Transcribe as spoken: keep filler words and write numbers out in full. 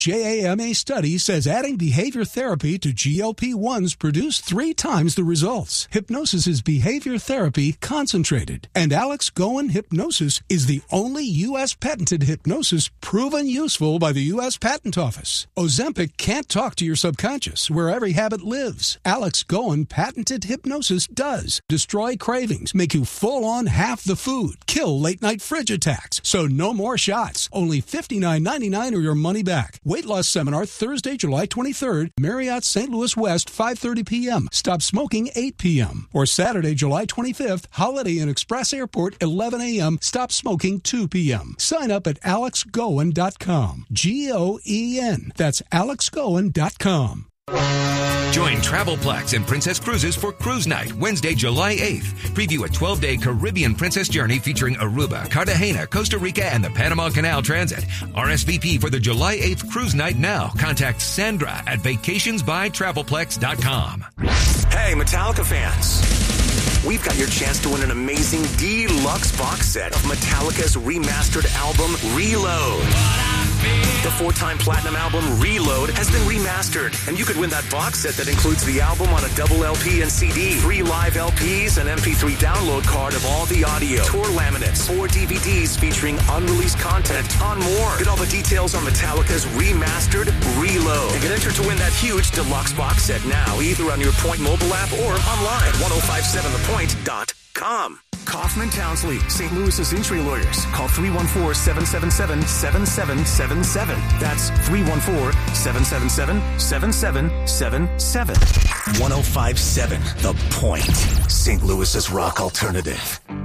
J A M A study says adding behavior therapy to G L P ones produce three times the results. Hypnosis is behavior therapy concentrated, and Alex Goen Hypnosis is the only U S patented hypnosis proven useful by the U S Patent Office. Ozempic can't talk to your subconscious, where every habit lives. Alex Goen patented hypnosis does. Destroy cravings, make you full on half the food, kill late night fridge attacks. So no more shots. Only fifty-nine ninety-nine or your money back. Weight loss seminar Thursday, July twenty-third, Marriott Saint Louis West, five thirty p.m. Stop smoking, eight p.m. Or Saturday, July twenty-fifth, Holiday Inn Express Airport, eleven a.m. Stop smoking, two p.m. Sign up at alex goen dot com. G O E N. That's alex goen dot com. Join Travelplex and Princess Cruises for Cruise Night, Wednesday, July eighth. Preview a twelve-day Caribbean Princess journey featuring Aruba, Cartagena, Costa Rica, and the Panama Canal Transit. R S V P for the July eighth Cruise Night now. Contact Sandra at vacations by travelplex dot com. Hey, Metallica fans. We've got your chance to win an amazing deluxe box set of Metallica's remastered album, Reload. The four-time platinum album, Reload, has been remastered, and you could win that box set that includes the album on a double L P and C D, three live L Ps, an M P three download card of all the audio, tour laminates, four D V Ds featuring unreleased content, and ton more. Get all the details on Metallica's remastered Reload. And get entered to win that huge deluxe box set now, either on your Point mobile app or online at ten fifty-seven the point dot com. Kaufman Townsley, Saint Louis's injury lawyers. Call three one four, seven seven seven, seven seven seven seven. That's three one four, seven seven seven, seven seven seven seven. ten fifty-seven The Point, Saint Louis's rock alternative.